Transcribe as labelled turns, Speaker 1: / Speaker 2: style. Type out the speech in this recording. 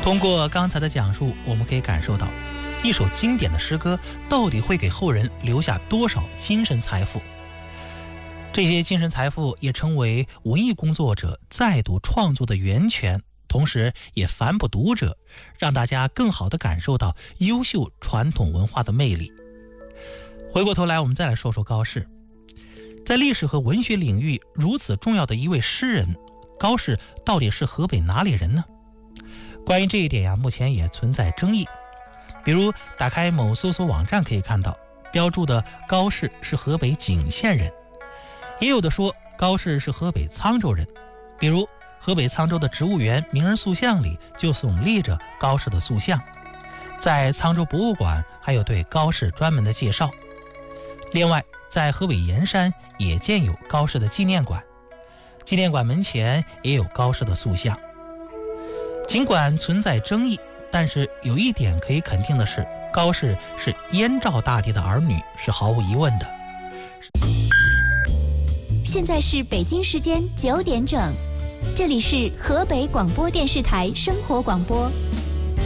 Speaker 1: 通过刚才的讲述，我们可以感受到，一首经典的诗歌到底会给后人留下多少精神财富。这些精神财富也成为文艺工作者再度创作的源泉，同时也反哺读者，让大家更好地感受到优秀传统文化的魅力。回过头来，我们再来说说高适。在历史和文学领域如此重要的一位诗人，高适到底是河北哪里人呢？关于这一点呀，目前也存在争议。比如打开某搜索网站可以看到，标注的高适是河北景县人，也有的说高适是河北沧州人。比如河北沧州的植物园名人塑像里就耸立着高适的塑像，在沧州博物馆还有对高适专门的介绍。另外在河北盐山也建有高适的纪念馆，纪念馆门前也有高适的塑像。尽管存在争议，但是有一点可以肯定的是，高适是燕赵大帝的儿女，是毫无疑问的。
Speaker 2: 现在是北京时间9点整，这里是河北广播电视台生活广播。